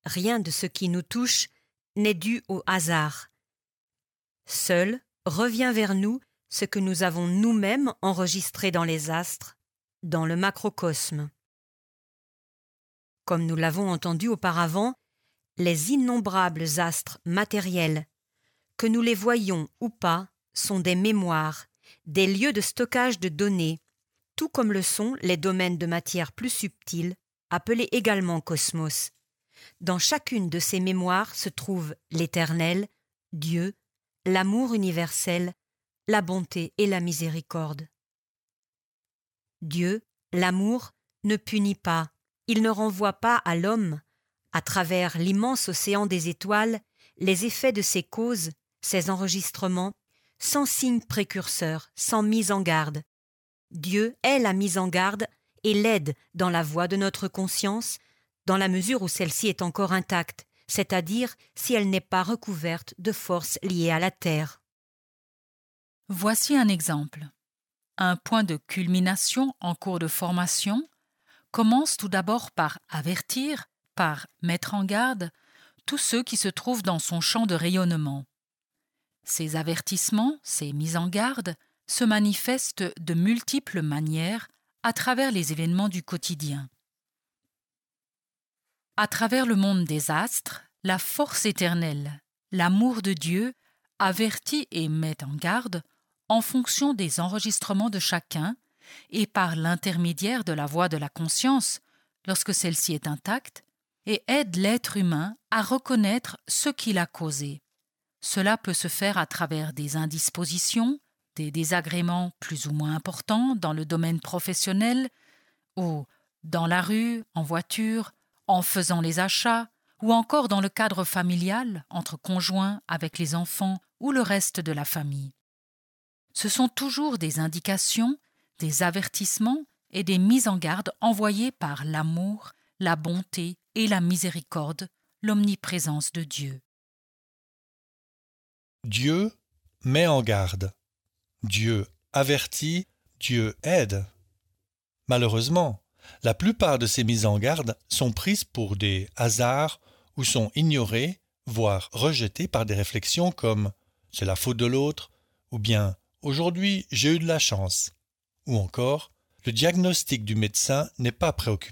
rien de ce qui nous touche n'est dû au hasard. Seul revient vers nous ce que nous avons nous-mêmes enregistré dans les astres, dans le macrocosme. Comme nous l'avons entendu auparavant, les innombrables astres matériels, que nous les voyions ou pas, sont des mémoires, des lieux de stockage de données, tout comme le sont les domaines de matière plus subtils, appelés également cosmos. Dans chacune de ces mémoires se trouve l'Éternel, Dieu, l'amour universel, la bonté et la miséricorde. Dieu, l'amour, ne punit pas, il ne renvoie pas à l'homme, à travers l'immense océan des étoiles, les effets de ses causes, ses enregistrements, sans signe précurseur, sans mise en garde. Dieu est la mise en garde et l'aide dans la voie de notre conscience, dans la mesure où celle-ci est encore intacte, c'est-à-dire si elle n'est pas recouverte de forces liées à la terre. Voici un exemple. Un point de culmination en cours de formation commence tout d'abord par avertir, par mettre en garde tous ceux qui se trouvent dans son champ de rayonnement. Ces avertissements, ces mises en garde, se manifestent de multiples manières à travers les événements du quotidien. À travers le monde des astres, la force éternelle, l'amour de Dieu, avertit et met en garde en fonction des enregistrements de chacun et par l'intermédiaire de la voix de la conscience, lorsque celle-ci est intacte, et aide l'être humain à reconnaître ce qui l'a causé. Cela peut se faire à travers des indispositions, des désagréments plus ou moins importants dans le domaine professionnel, ou dans la rue, en voiture, en faisant les achats, ou encore dans le cadre familial, entre conjoints, avec les enfants ou le reste de la famille. Ce sont toujours des indications, des avertissements et des mises en garde envoyées par l'amour, la bonté et la miséricorde, l'omniprésence de Dieu. Dieu met en garde. Dieu avertit, Dieu aide. Malheureusement, la plupart de ces mises en garde sont prises pour des hasards ou sont ignorées, voire rejetées par des réflexions comme « c'est la faute de l'autre » ou bien « aujourd'hui j'ai eu de la chance » ou encore « le diagnostic du médecin n'est pas préoccupant ».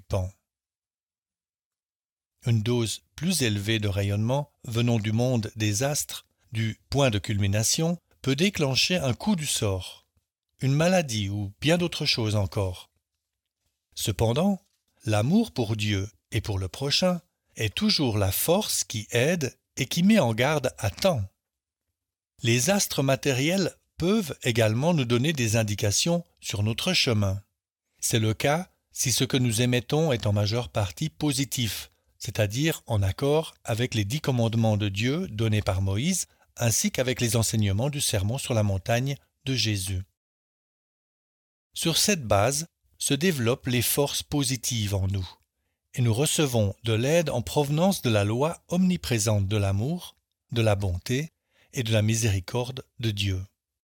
Une dose plus élevée de rayonnement venant du monde des astres, du point de culmination, peut déclencher un coup du sort, une maladie ou bien d'autres choses encore. Cependant, l'amour pour Dieu et pour le prochain est toujours la force qui aide et qui met en garde à temps. Les astres matériels peuvent également nous donner des indications sur notre chemin. C'est le cas si ce que nous émettons est en majeure partie positif, c'est-à-dire en accord avec les 10 commandements de Dieu donnés par Moïse, ainsi qu'avec les enseignements du Sermon sur la montagne de Jésus. Sur cette base se développent les forces positives en nous, et nous recevons de l'aide en provenance de la loi omniprésente de l'amour, de la bonté et de la miséricorde de Dieu.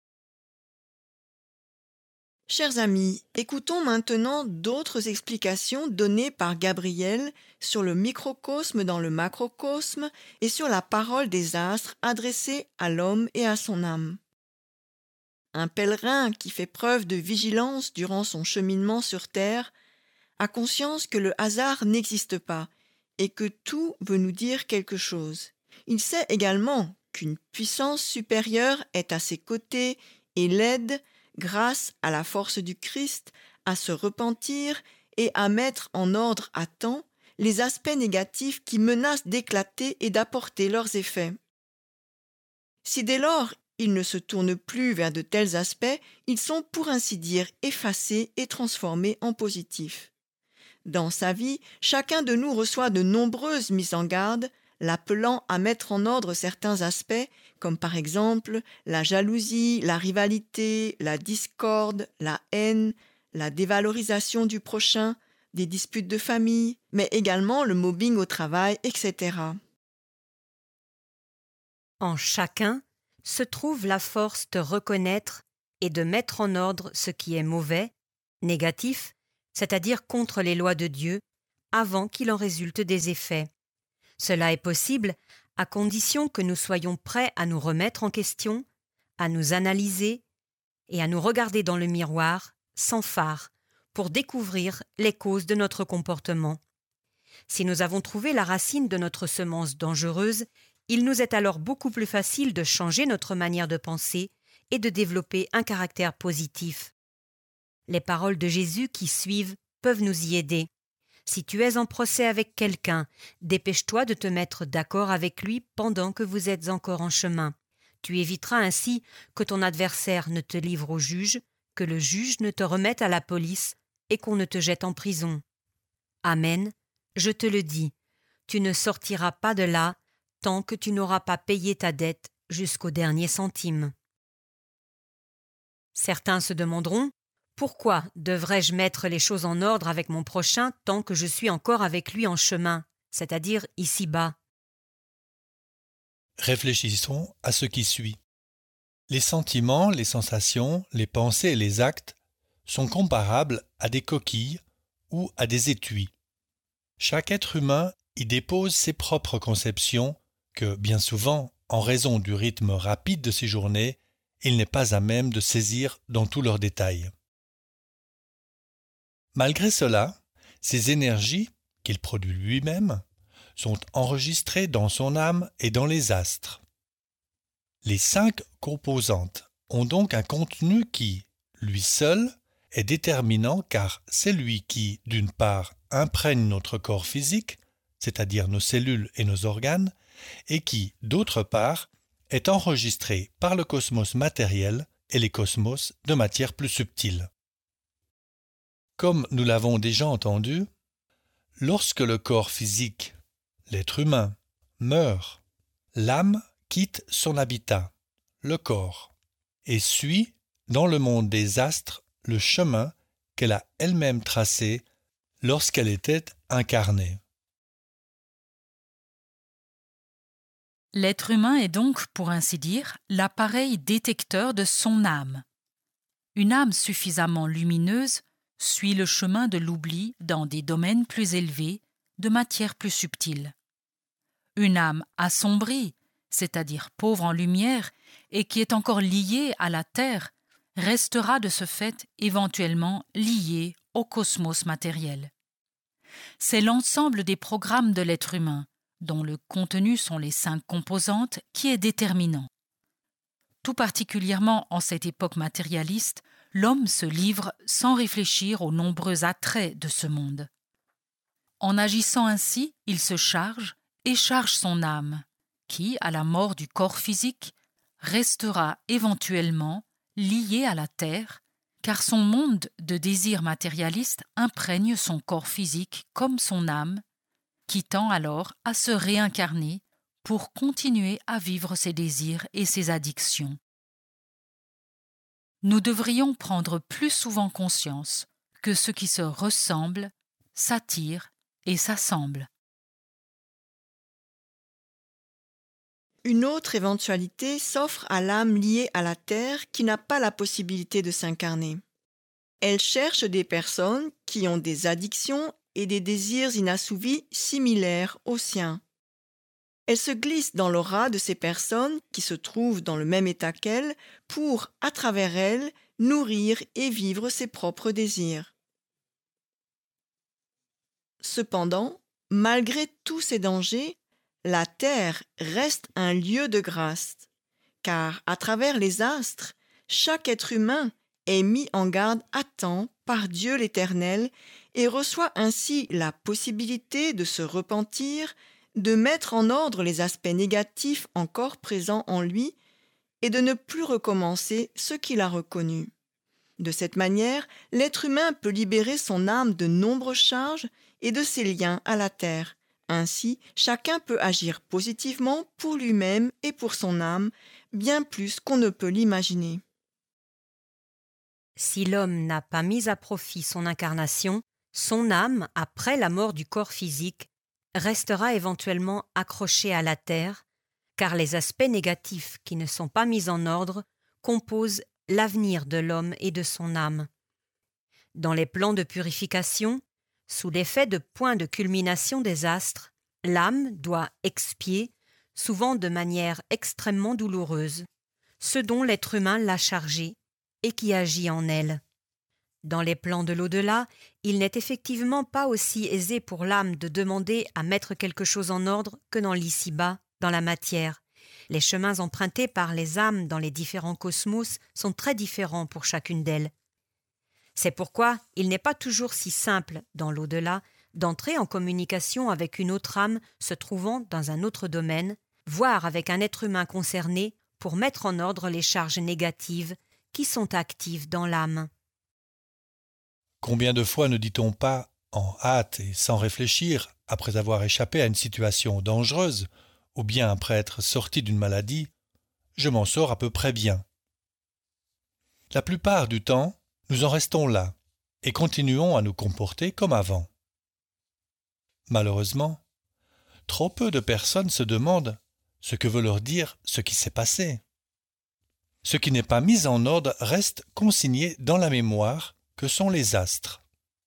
Chers amis, écoutons maintenant d'autres explications données par Gabriel sur le microcosme dans le macrocosme et sur la parole des astres adressée à l'homme et à son âme. Un pèlerin qui fait preuve de vigilance durant son cheminement sur terre a conscience que le hasard n'existe pas et que tout veut nous dire quelque chose. Il sait également qu'une puissance supérieure est à ses côtés et l'aide, grâce à la force du Christ, à se repentir et à mettre en ordre à temps les aspects négatifs qui menacent d'éclater et d'apporter leurs effets. Si dès lors ils ne se tournent plus vers de tels aspects, ils sont pour ainsi dire effacés et transformés en positifs. Dans sa vie, chacun de nous reçoit de nombreuses mises en garde, l'appelant à mettre en ordre certains aspects, comme par exemple la jalousie, la rivalité, la discorde, la haine, la dévalorisation du prochain, des disputes de famille, mais également le mobbing au travail, etc. En chacun se trouve la force de reconnaître et de mettre en ordre ce qui est mauvais, négatif, c'est-à-dire contre les lois de Dieu, avant qu'il en résulte des effets. Cela est possible à condition que nous soyons prêts à nous remettre en question, à nous analyser et à nous regarder dans le miroir, sans phare, pour découvrir les causes de notre comportement. Si nous avons trouvé la racine de notre semence dangereuse, il nous est alors beaucoup plus facile de changer notre manière de penser et de développer un caractère positif. Les paroles de Jésus qui suivent peuvent nous y aider. Si tu es en procès avec quelqu'un, dépêche-toi de te mettre d'accord avec lui pendant que vous êtes encore en chemin. Tu éviteras ainsi que ton adversaire ne te livre au juge, que le juge ne te remette à la police et qu'on ne te jette en prison. Amen, je te le dis, tu ne sortiras pas de là tant que tu n'auras pas payé ta dette jusqu'au dernier centime. Certains se demanderont: pourquoi devrais-je mettre les choses en ordre avec mon prochain tant que je suis encore avec lui en chemin, c'est-à-dire ici-bas? Réfléchissons à ce qui suit. Les sentiments, les sensations, les pensées et les actes sont comparables à des coquilles ou à des étuis. Chaque être humain y dépose ses propres conceptions que, bien souvent, en raison du rythme rapide de ses journées, il n'est pas à même de saisir dans tous leurs détails. Malgré cela, ces énergies, qu'il produit lui-même, sont enregistrées dans son âme et dans les astres. Les 5 composantes ont donc un contenu qui, lui seul, est déterminant car c'est lui qui, d'une part, imprègne notre corps physique, c'est-à-dire nos cellules et nos organes, et qui, d'autre part, est enregistré par le cosmos matériel et les cosmos de matière plus subtile. Comme nous l'avons déjà entendu, lorsque le corps physique, l'être humain, meurt, l'âme quitte son habitat, le corps, et suit, dans le monde des astres, le chemin qu'elle a elle-même tracé lorsqu'elle était incarnée. L'être humain est donc, pour ainsi dire, l'appareil détecteur de son âme. Une âme suffisamment lumineuse suit le chemin de l'oubli dans des domaines plus élevés, de matière plus subtile. Une âme assombrie, c'est-à-dire pauvre en lumière, et qui est encore liée à la terre, restera de ce fait éventuellement liée au cosmos matériel. C'est l'ensemble des programmes de l'être humain, dont le contenu sont les 5 composantes, qui est déterminant. Tout particulièrement en cette époque matérialiste, l'homme se livre sans réfléchir aux nombreux attraits de ce monde. En agissant ainsi, il se charge et charge son âme, qui, à la mort du corps physique, restera éventuellement liée à la terre, car son monde de désirs matérialistes imprègne son corps physique comme son âme, qui tend alors à se réincarner pour continuer à vivre ses désirs et ses addictions. Nous devrions prendre plus souvent conscience que ce qui se ressemble s'attire et s'assemble. Une autre éventualité s'offre à l'âme liée à la terre qui n'a pas la possibilité de s'incarner. Elle cherche des personnes qui ont des addictions et des désirs inassouvis similaires aux siens. Elle se glisse dans l'aura de ces personnes qui se trouvent dans le même état qu'elle pour, à travers elles, nourrir et vivre ses propres désirs. Cependant, malgré tous ces dangers, la terre reste un lieu de grâce, car à travers les astres, chaque être humain est mis en garde à temps par Dieu l'Éternel et reçoit ainsi la possibilité de se repentir, de mettre en ordre les aspects négatifs encore présents en lui et de ne plus recommencer ce qu'il a reconnu. De cette manière, l'être humain peut libérer son âme de nombreuses charges et de ses liens à la terre. Ainsi, chacun peut agir positivement pour lui-même et pour son âme, bien plus qu'on ne peut l'imaginer. Si l'homme n'a pas mis à profit son incarnation, son âme, après la mort du corps physique, restera éventuellement accrochée à la terre, car les aspects négatifs qui ne sont pas mis en ordre composent l'avenir de l'homme et de son âme. Dans les plans de purification, sous l'effet de points de culmination des astres, l'âme doit expier, souvent de manière extrêmement douloureuse, ce dont l'être humain l'a chargée et qui agit en elle. Dans les plans de l'au-delà, il n'est effectivement pas aussi aisé pour l'âme de demander à mettre quelque chose en ordre que dans l'ici-bas, dans la matière. Les chemins empruntés par les âmes dans les différents cosmos sont très différents pour chacune d'elles. C'est pourquoi il n'est pas toujours si simple, dans l'au-delà, d'entrer en communication avec une autre âme se trouvant dans un autre domaine, voire avec un être humain concerné pour mettre en ordre les charges négatives qui sont actives dans l'âme. Combien de fois ne dit-on pas, en hâte et sans réfléchir, après avoir échappé à une situation dangereuse, ou bien après être sorti d'une maladie, « je m'en sors à peu près bien ». La plupart du temps, nous en restons là et continuons à nous comporter comme avant. Malheureusement, trop peu de personnes se demandent ce que veut leur dire ce qui s'est passé. Ce qui n'est pas mis en ordre reste consigné dans la mémoire que sont les astres.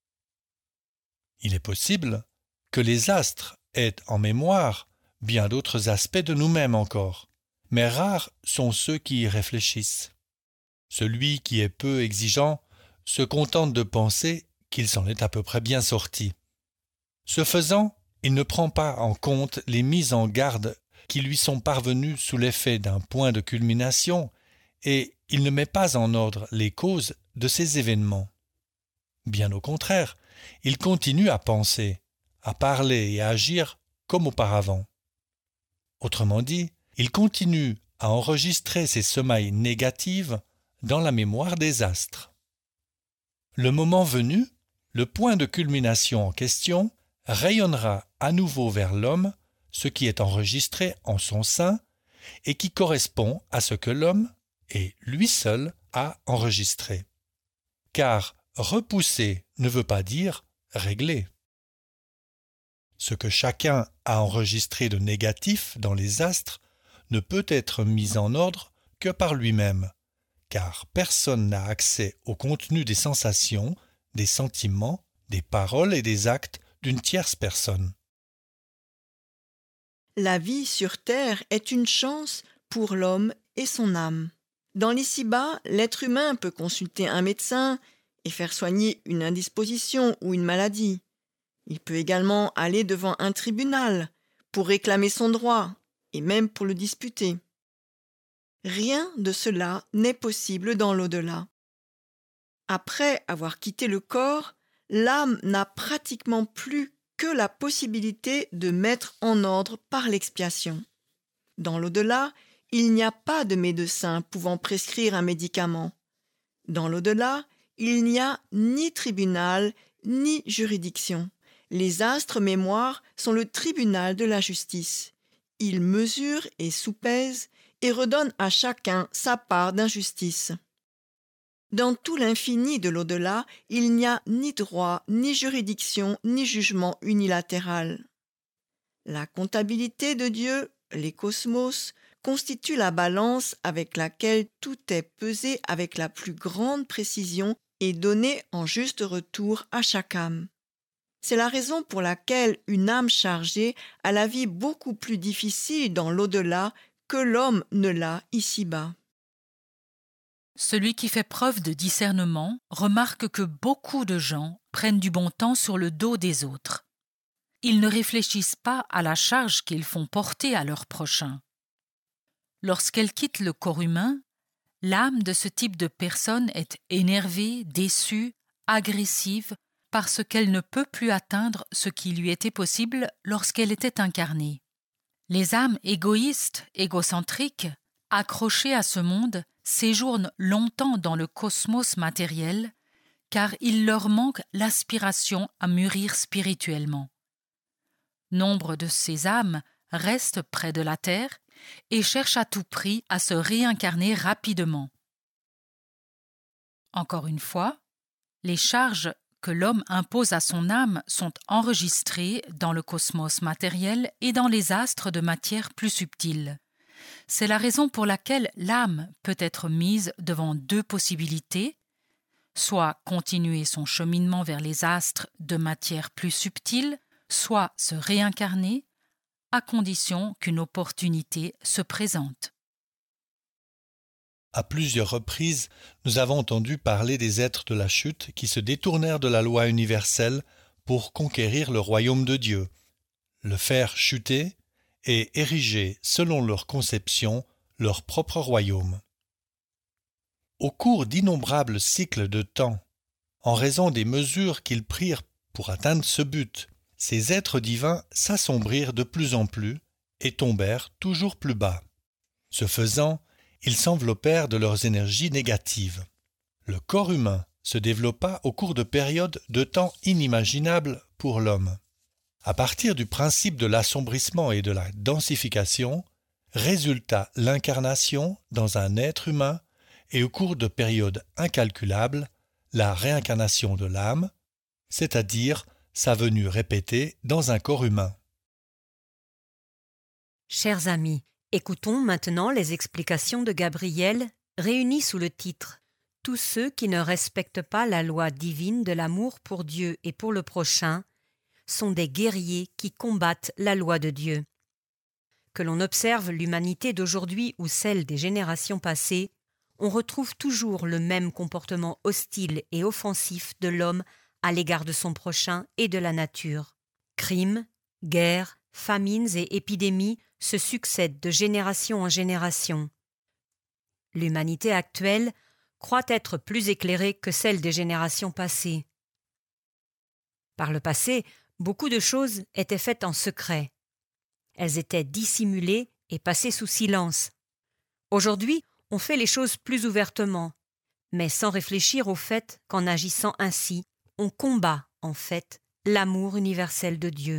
Il est possible que les astres aient en mémoire bien d'autres aspects de nous-mêmes encore, mais rares sont ceux qui y réfléchissent. Celui qui est peu exigeant se contente de penser qu'il s'en est à peu près bien sorti. Ce faisant, il ne prend pas en compte les mises en garde qui lui sont parvenues sous l'effet d'un point de culmination et il ne met pas en ordre les causes de ces événements. Bien au contraire, il continue à penser, à parler et à agir comme auparavant. Autrement dit, il continue à enregistrer ses semailles négatives dans la mémoire des astres. Le moment venu, le point de culmination en question rayonnera à nouveau vers l'homme ce qui est enregistré en son sein et qui correspond à ce que l'homme, et lui seul, a enregistré. Car repousser ne veut pas dire régler. Ce que chacun a enregistré de négatif dans les astres ne peut être mis en ordre que par lui-même, car personne n'a accès au contenu des sensations, des sentiments, des paroles et des actes d'une tierce personne. La vie sur Terre est une chance pour l'homme et son âme. Dans l'ici-bas, l'être humain peut consulter un médecin et faire soigner une indisposition ou une maladie. Il peut également aller devant un tribunal pour réclamer son droit et même pour le disputer. Rien de cela n'est possible dans l'au-delà. Après avoir quitté le corps, l'âme n'a pratiquement plus que la possibilité de mettre en ordre par l'expiation. Dans l'au-delà, il n'y a pas de médecin pouvant prescrire un médicament. Dans l'au-delà, il n'y a ni tribunal ni juridiction. Les astres mémoires sont le tribunal de la justice. Ils mesurent et soupèsent et redonnent à chacun sa part d'injustice. Dans tout l'infini de l'au-delà, il n'y a ni droit, ni juridiction, ni jugement unilatéral. La comptabilité de Dieu, les cosmos, constitue la balance avec laquelle tout est pesé avec la plus grande précision et donné en juste retour à chaque âme. C'est la raison pour laquelle une âme chargée a la vie beaucoup plus difficile dans l'au-delà que l'homme ne l'a ici-bas. Celui qui fait preuve de discernement remarque que beaucoup de gens prennent du bon temps sur le dos des autres. Ils ne réfléchissent pas à la charge qu'ils font porter à leur prochain. Lorsqu'elle quitte le corps humain, l'âme de ce type de personne est énervée, déçue, agressive, parce qu'elle ne peut plus atteindre ce qui lui était possible lorsqu'elle était incarnée. Les âmes égoïstes, égocentriques, accrochées à ce monde, séjournent longtemps dans le cosmos matériel, car il leur manque l'aspiration à mûrir spirituellement. Nombre de ces âmes restent près de la terre et cherchent à tout prix à se réincarner rapidement. Encore une fois, les charges que l'homme impose à son âme sont enregistrées dans le cosmos matériel et dans les astres de matière plus subtile. C'est la raison pour laquelle l'âme peut être mise devant deux possibilités, soit continuer son cheminement vers les astres de matière plus subtile, soit se réincarner, à condition qu'une opportunité se présente. À plusieurs reprises, nous avons entendu parler des êtres de la chute qui se détournèrent de la loi universelle pour conquérir le royaume de Dieu, le faire chuter et ériger, selon leur conception, leur propre royaume. Au cours d'innombrables cycles de temps, en raison des mesures qu'ils prirent pour atteindre ce but, ces êtres divins s'assombrirent de plus en plus et tombèrent toujours plus bas. Ce faisant, ils s'enveloppèrent de leurs énergies négatives. Le corps humain se développa au cours de périodes de temps inimaginables pour l'homme. À partir du principe de l'assombrissement et de la densification, résulta l'incarnation dans un être humain et au cours de périodes incalculables, la réincarnation de l'âme, c'est-à-dire sa venue répétée dans un corps humain. Chers amis, écoutons maintenant les explications de Gabriel réunies sous le titre « Tous ceux qui ne respectent pas la loi divine de l'amour pour Dieu et pour le prochain sont des guerriers qui combattent la loi de Dieu. » Que l'on observe l'humanité d'aujourd'hui ou celle des générations passées, on retrouve toujours le même comportement hostile et offensif de l'homme à l'égard de son prochain et de la nature. Crimes, guerres, famines et épidémies se succèdent de génération en génération. L'humanité actuelle croit être plus éclairée que celle des générations passées. Par le passé, beaucoup de choses étaient faites en secret. Elles étaient dissimulées et passées sous silence. Aujourd'hui, on fait les choses plus ouvertement, mais sans réfléchir au fait qu'en agissant ainsi, on combat, en fait, l'amour universel de Dieu.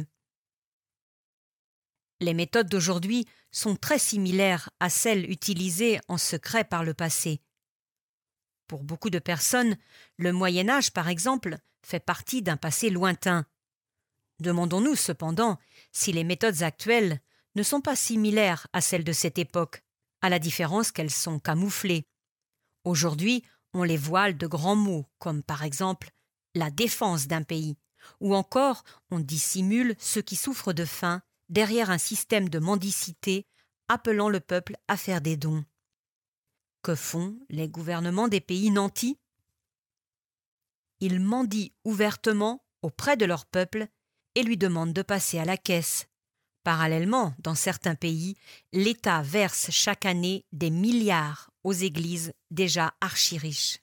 Les méthodes d'aujourd'hui sont très similaires à celles utilisées en secret par le passé. Pour beaucoup de personnes, le Moyen-Âge, par exemple, fait partie d'un passé lointain. Demandons-nous cependant si les méthodes actuelles ne sont pas similaires à celles de cette époque, à la différence qu'elles sont camouflées. Aujourd'hui, on les voile de grands mots, comme par exemple la défense d'un pays, ou encore on dissimule ceux qui souffrent de faim derrière un système de mendicité appelant le peuple à faire des dons. Que font les gouvernements des pays nantis ? Ils mendient ouvertement auprès de leur peuple et lui demandent de passer à la caisse. Parallèlement, dans certains pays, l'État verse chaque année des milliards aux églises déjà archi-riches.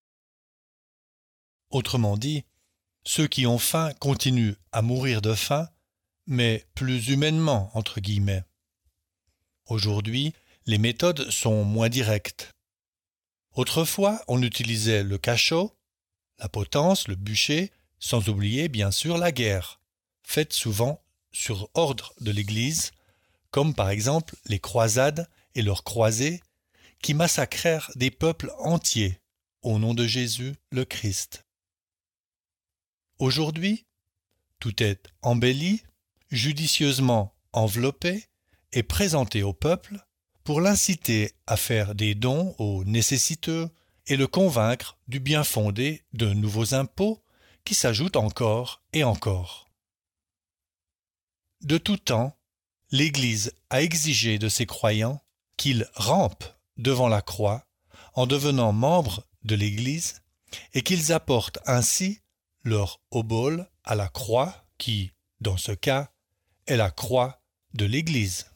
Autrement dit, ceux qui ont faim continuent à mourir de faim, mais plus humainement, entre guillemets. Aujourd'hui, les méthodes sont moins directes. Autrefois, on utilisait le cachot, la potence, le bûcher, sans oublier bien sûr la guerre, faite souvent sur ordre de l'Église, comme par exemple les croisades et leurs croisés, qui massacrèrent des peuples entiers au nom de Jésus le Christ. Aujourd'hui, tout est embelli, judicieusement enveloppé et présenté au peuple pour l'inciter à faire des dons aux nécessiteux et le convaincre du bien fondé de nouveaux impôts qui s'ajoutent encore et encore. De tout temps, l'Église a exigé de ses croyants qu'ils rampent devant la croix en devenant membres de l'Église et qu'ils apportent ainsi leur obole à la croix qui, dans ce cas, est la croix de l'Église.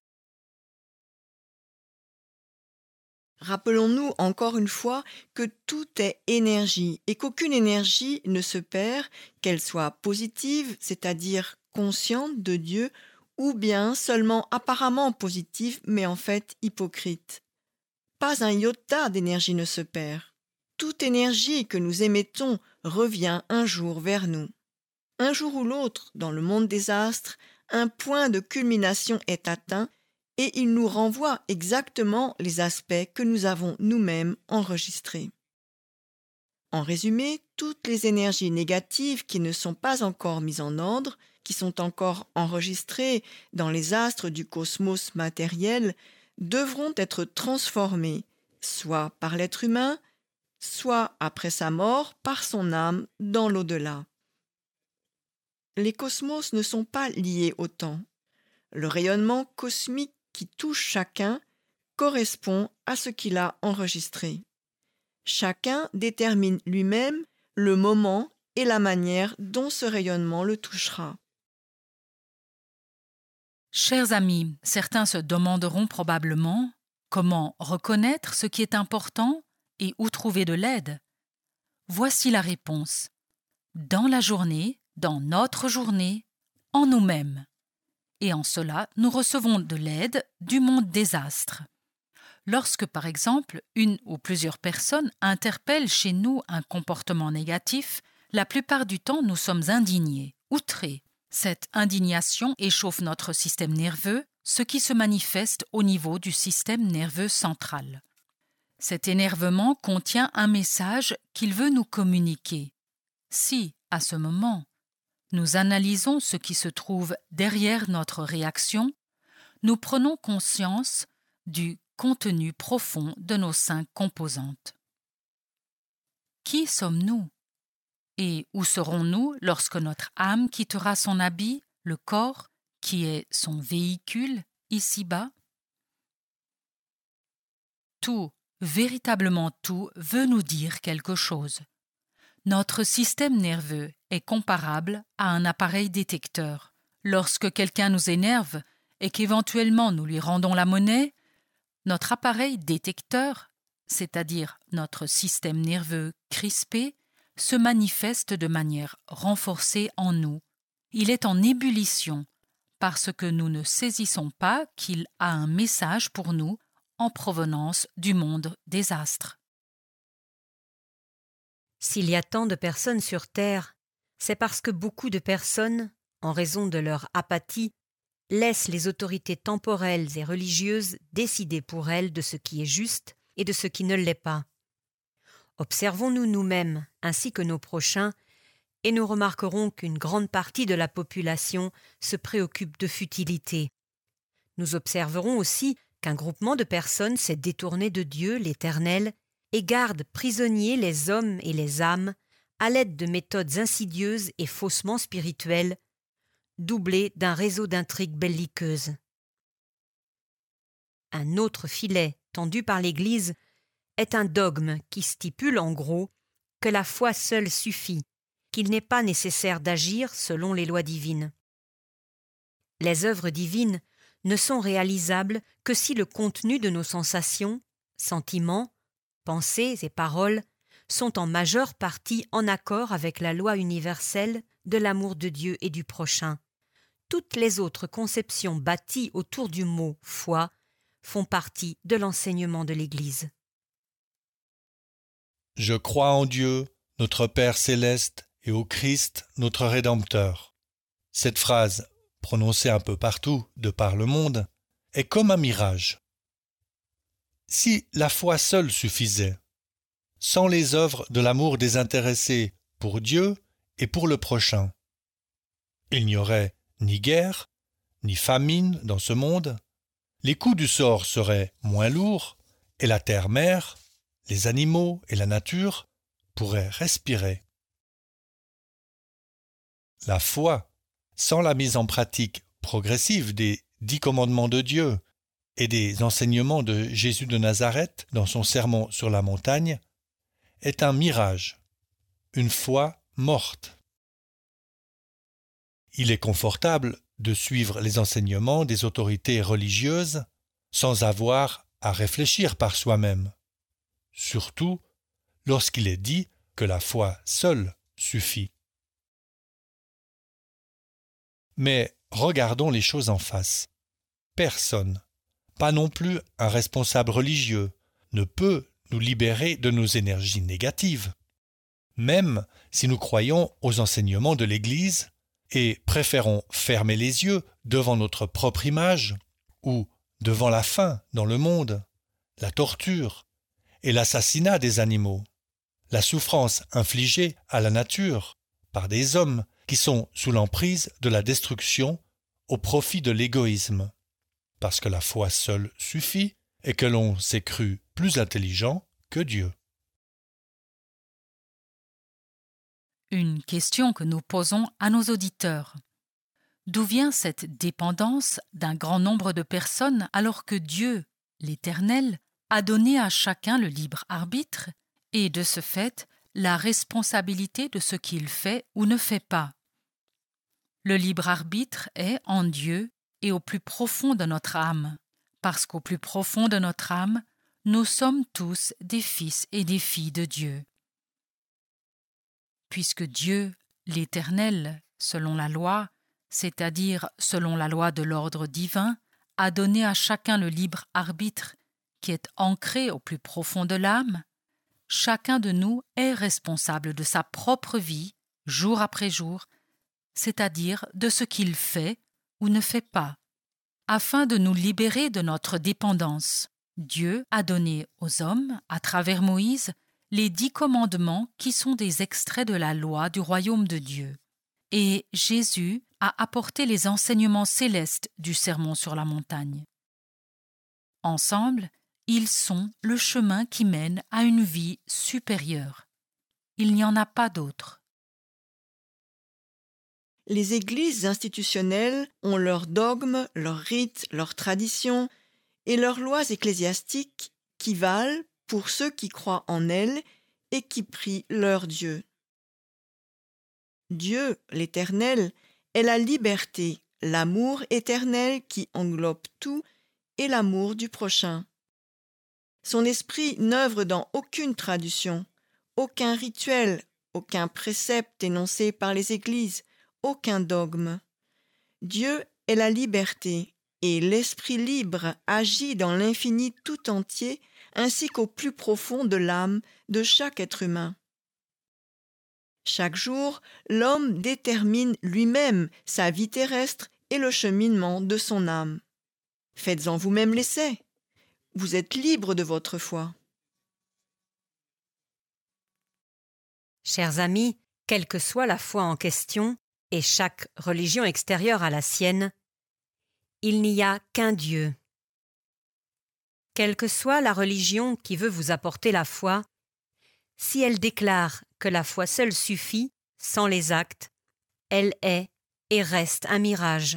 Rappelons-nous encore une fois que tout est énergie et qu'aucune énergie ne se perd, qu'elle soit positive, c'est-à-dire consciente de Dieu, ou bien seulement apparemment positive, mais en fait hypocrite. Pas un iota d'énergie ne se perd. Toute énergie que nous émettons revient un jour vers nous. Un jour ou l'autre, dans le monde des astres, un point de culmination est atteint et il nous renvoie exactement les aspects que nous avons nous-mêmes enregistrés. En résumé, toutes les énergies négatives qui ne sont pas encore mises en ordre, qui sont encore enregistrées dans les astres du cosmos matériel, devront être transformées, soit par l'être humain, soit après sa mort par son âme dans l'au-delà. Les cosmos ne sont pas liés au temps. Le rayonnement cosmique qui touche chacun correspond à ce qu'il a enregistré. Chacun détermine lui-même le moment et la manière dont ce rayonnement le touchera. Chers amis, certains se demanderont probablement comment reconnaître ce qui est important et où trouver de l'aide. Voici la réponse. Dans la journée, dans notre journée, en nous-mêmes. Et en cela, nous recevons de l'aide du monde des astres. Lorsque, par exemple, une ou plusieurs personnes interpellent chez nous un comportement négatif, la plupart du temps nous sommes indignés, outrés. Cette indignation échauffe notre système nerveux, ce qui se manifeste au niveau du système nerveux central. Cet énervement contient un message qu'il veut nous communiquer. Si, à ce moment, nous analysons ce qui se trouve derrière notre réaction, nous prenons conscience du contenu profond de nos 5 composantes. Qui sommes-nous? Et où serons-nous lorsque notre âme quittera son habit, le corps, qui est son véhicule, ici-bas? Tout, véritablement tout, veut nous dire quelque chose. Notre système nerveux est comparable à un appareil détecteur. Lorsque quelqu'un nous énerve et qu'éventuellement nous lui rendons la monnaie, notre appareil détecteur, c'est-à-dire notre système nerveux crispé, se manifeste de manière renforcée en nous. Il est en ébullition parce que nous ne saisissons pas qu'il a un message pour nous en provenance du monde des astres. S'il y a tant de personnes sur Terre, c'est parce que beaucoup de personnes, en raison de leur apathie, laissent les autorités temporelles et religieuses décider pour elles de ce qui est juste et de ce qui ne l'est pas. Observons-nous nous-mêmes ainsi que nos prochains et nous remarquerons qu'une grande partie de la population se préoccupe de futilités. Nous observerons aussi qu'un groupement de personnes s'est détourné de Dieu, l'Éternel, et garde prisonniers les hommes et les âmes à l'aide de méthodes insidieuses et faussement spirituelles, doublées d'un réseau d'intrigues belliqueuses. Un autre filet tendu par l'Église est un dogme qui stipule en gros que la foi seule suffit, qu'il n'est pas nécessaire d'agir selon les lois divines. Les œuvres divines ne sont réalisables que si le contenu de nos sensations, sentiments, pensées et paroles sont en majeure partie en accord avec la loi universelle de l'amour de Dieu et du prochain. Toutes les autres conceptions bâties autour du mot « foi » font partie de l'enseignement de l'Église. Je crois en Dieu, notre Père céleste, et au Christ, notre Rédempteur. Cette phrase, prononcée un peu partout de par le monde, est comme un mirage. Si la foi seule suffisait, sans les œuvres de l'amour désintéressé pour Dieu et pour le prochain, il n'y aurait ni guerre, ni famine dans ce monde, les coups du sort seraient moins lourds et la terre-mère, les animaux et la nature pourraient respirer. La foi, sans la mise en pratique progressive des 10 commandements de Dieu et des enseignements de Jésus de Nazareth dans son sermon sur la montagne, est un mirage, une foi morte. Il est confortable de suivre les enseignements des autorités religieuses sans avoir à réfléchir par soi-même, surtout lorsqu'il est dit que la foi seule suffit. Mais regardons les choses en face. Personne, pas non plus un responsable religieux, ne peut nous libérer de nos énergies négatives. Même si nous croyons aux enseignements de l'Église et préférons fermer les yeux devant notre propre image ou devant la faim dans le monde, la torture et l'assassinat des animaux, la souffrance infligée à la nature par des hommes qui sont sous l'emprise de la destruction au profit de l'égoïsme, parce que la foi seule suffit et que l'on s'est cru plus intelligent que Dieu. Une question que nous posons à nos auditeurs. D'où vient cette dépendance d'un grand nombre de personnes alors que Dieu, l'Éternel, a donné à chacun le libre arbitre et, de ce fait, la responsabilité de ce qu'il fait ou ne fait pas? Le libre arbitre est en Dieu et au plus profond de notre âme, parce qu'au plus profond de notre âme, nous sommes tous des fils et des filles de Dieu. Puisque Dieu, l'Éternel, selon la loi, c'est-à-dire selon la loi de l'ordre divin, a donné à chacun le libre arbitre qui est ancré au plus profond de l'âme, chacun de nous est responsable de sa propre vie, jour après jour, c'est-à-dire de ce qu'il fait ou ne fait pas. Afin de nous libérer de notre dépendance, Dieu a donné aux hommes, à travers Moïse, les 10 commandements qui sont des extraits de la loi du royaume de Dieu. Et Jésus a apporté les enseignements célestes du Sermon sur la montagne. Ensemble, ils sont le chemin qui mène à une vie supérieure. Il n'y en a pas d'autre. Les églises institutionnelles ont leurs dogmes, leurs rites, leurs traditions et leurs lois ecclésiastiques qui valent pour ceux qui croient en elles et qui prient leur Dieu. Dieu, l'Éternel, est la liberté, l'amour éternel qui englobe tout et l'amour du prochain. Son esprit n'œuvre dans aucune tradition, aucun rituel, aucun précepte énoncé par les églises, aucun dogme. Dieu est la liberté et l'esprit libre agit dans l'infini tout entier ainsi qu'au plus profond de l'âme de chaque être humain. Chaque jour, l'homme détermine lui-même sa vie terrestre et le cheminement de son âme. Faites-en vous-même l'essai. Vous êtes libre de votre foi. Chers amis, quelle que soit la foi en question et chaque religion extérieure à la sienne, il n'y a qu'un Dieu. Quelle que soit la religion qui veut vous apporter la foi, si elle déclare que la foi seule suffit, sans les actes, elle est et reste un mirage.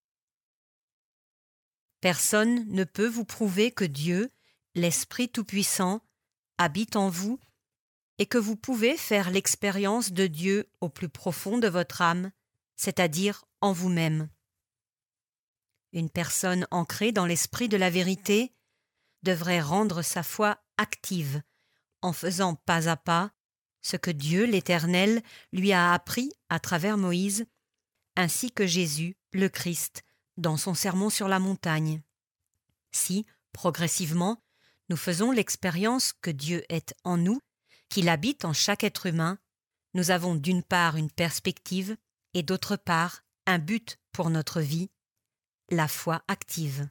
Personne ne peut vous prouver que Dieu, l'Esprit Tout-Puissant, habite en vous et que vous pouvez faire l'expérience de Dieu au plus profond de votre âme, c'est-à-dire en vous-même. Une personne ancrée dans l'esprit de la vérité devrait rendre sa foi active en faisant pas à pas ce que Dieu, l'Éternel, lui a appris à travers Moïse, ainsi que Jésus, le Christ, dans son sermon sur la montagne. Si, progressivement, nous faisons l'expérience que Dieu est en nous, qu'il habite en chaque être humain, nous avons d'une part une perspective et d'autre part un but pour notre vie, la foi active.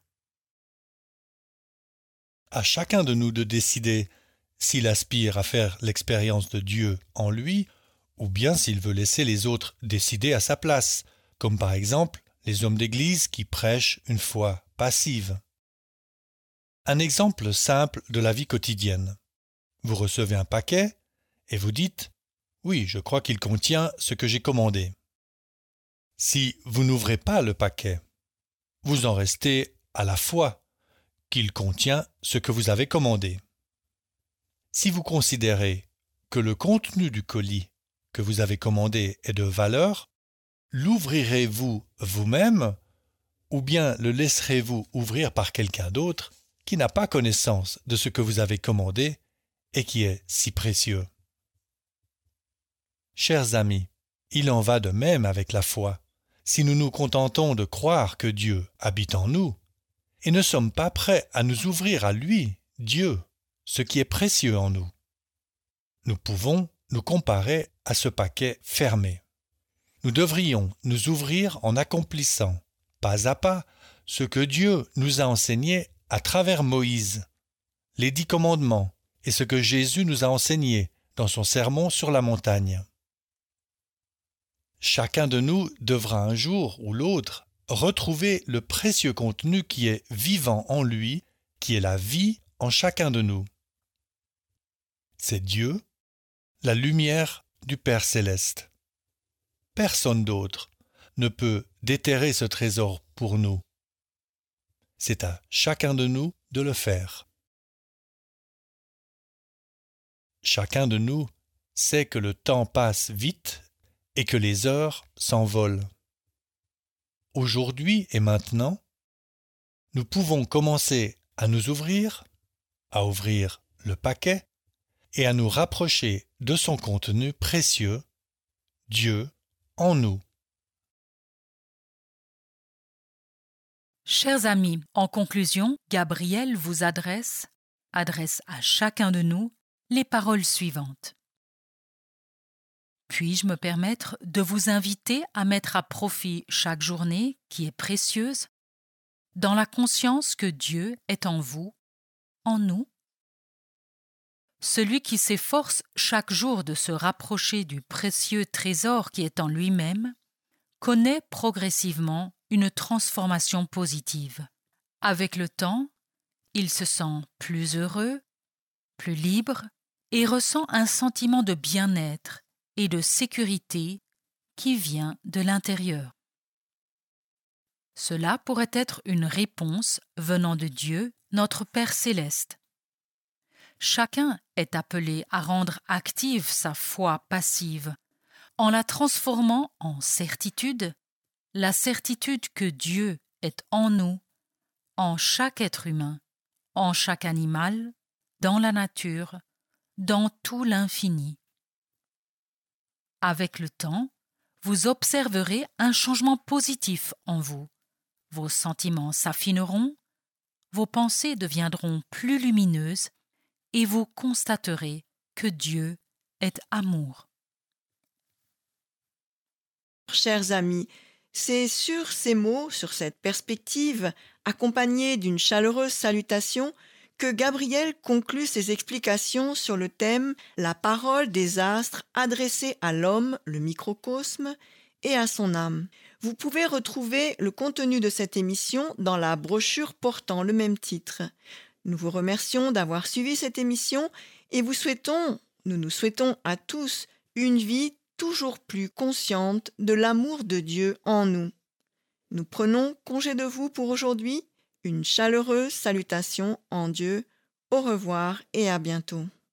À chacun de nous de décider s'il aspire à faire l'expérience de Dieu en lui, ou bien s'il veut laisser les autres décider à sa place, comme par exemple les hommes d'Église qui prêchent une foi passive. Un exemple simple de la vie quotidienne. Vous recevez un paquet et vous dites « Oui, je crois qu'il contient ce que j'ai commandé ». Si vous n'ouvrez pas le paquet, vous en restez à la foi qu'il contient ce que vous avez commandé. Si vous considérez que le contenu du colis que vous avez commandé est de valeur, l'ouvrirez-vous vous-même ou bien le laisserez-vous ouvrir par quelqu'un d'autre qui n'a pas connaissance de ce que vous avez commandé et qui est si précieux? Chers amis, il en va de même avec la foi. Si nous nous contentons de croire que Dieu habite en nous et ne sommes pas prêts à nous ouvrir à lui, Dieu, ce qui est précieux en nous, nous pouvons nous comparer à ce paquet fermé. Nous devrions nous ouvrir en accomplissant, pas à pas, ce que Dieu nous a enseigné à travers Moïse, les 10 commandements et ce que Jésus nous a enseigné dans son sermon sur la montagne. Chacun de nous devra un jour ou l'autre retrouver le précieux contenu qui est vivant en lui, qui est la vie en chacun de nous. C'est Dieu, la lumière du Père céleste. Personne d'autre ne peut déterrer ce trésor pour nous. C'est à chacun de nous de le faire. Chacun de nous sait que le temps passe vite et que les heures s'envolent. Aujourd'hui et maintenant, nous pouvons commencer à nous ouvrir, à ouvrir le paquet et à nous rapprocher de son contenu précieux, Dieu en nous. Chers amis, en conclusion, Gabriel vous adresse à chacun de nous les paroles suivantes. Puis-je me permettre de vous inviter à mettre à profit chaque journée qui est précieuse, dans la conscience que Dieu est en vous, en nous? Celui qui s'efforce chaque jour de se rapprocher du précieux trésor qui est en lui-même connaît progressivement une transformation positive. Avec le temps, il se sent plus heureux, plus libre et ressent un sentiment de bien-être et de sécurité qui vient de l'intérieur. Cela pourrait être une réponse venant de Dieu, notre Père céleste. Chacun est appelé à rendre active sa foi passive, en la transformant en certitude, la certitude que Dieu est en nous, en chaque être humain, en chaque animal, dans la nature, dans tout l'infini. Avec le temps, vous observerez un changement positif en vous. Vos sentiments s'affineront, vos pensées deviendront plus lumineuses et vous constaterez que Dieu est amour. Chers amis, c'est sur ces mots, sur cette perspective, accompagnée d'une chaleureuse salutation, que Gabriel conclut ses explications sur le thème « La parole des astres adressée à l'homme, le microcosme, et à son âme ». Vous pouvez retrouver le contenu de cette émission dans la brochure portant le même titre. Nous vous remercions d'avoir suivi cette émission et nous nous souhaitons à tous une vie toujours plus consciente de l'amour de Dieu en nous. Nous prenons congé de vous pour aujourd'hui. Une chaleureuse salutation en Dieu. Au revoir et à bientôt.